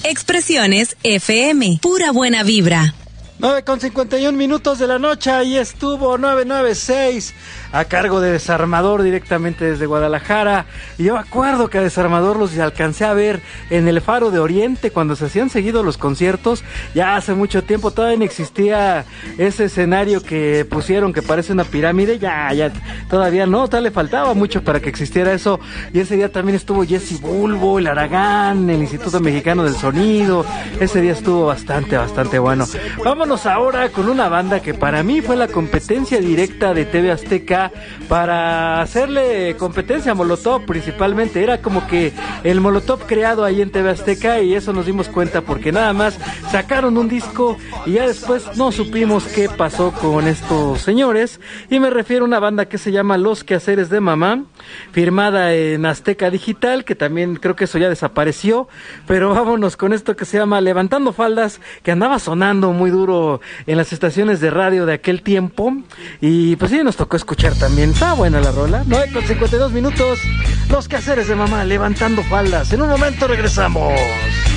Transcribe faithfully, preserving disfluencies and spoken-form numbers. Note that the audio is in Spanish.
Expresiones F M, pura buena vibra. nueve con cincuenta y un minutos de la noche, ahí estuvo nueve nueve seis a cargo de Desarmador directamente desde Guadalajara. Y yo acuerdo que a Desarmador los alcancé a ver en el Faro de Oriente cuando se hacían seguidos los conciertos, ya hace mucho tiempo. Todavía no existía ese escenario que pusieron que parece una pirámide, ya, ya, todavía no, todavía le faltaba mucho para que existiera eso. Y ese día también estuvo Jesse Bulbo, el Aragán, el Instituto Mexicano del Sonido. Ese día estuvo bastante, bastante bueno. Vámonos ahora con una banda que para mí fue la competencia directa de T V Azteca para hacerle competencia a Molotov principalmente. Era como que el Molotov creado ahí en T V Azteca, y eso nos dimos cuenta porque nada más sacaron un disco y ya después no supimos qué pasó con estos señores. Y me refiero a una banda que se llama Los Quehaceres de Mamá, firmada en Azteca Digital, que también creo que eso ya desapareció. Pero vámonos con esto que se llama Levantando Faldas, que andaba sonando muy duro en las estaciones de radio de aquel tiempo, y pues sí, nos tocó escuchar también. Está buena la rola. Nueve con cincuenta y dos minutos, Los Quehaceres de Mamá, Levantando Faldas. En un momento regresamos.